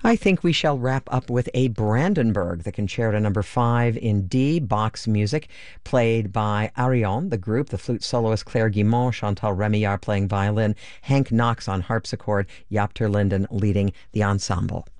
I think we shall wrap up with a Brandenburg, the Concerto number 5 in D, Bach's music, played by Arion, the group, the flute soloist Claire Guimont, Chantal Remillard playing violin, Hank Knox on harpsichord, Jaap ter Linden leading the ensemble.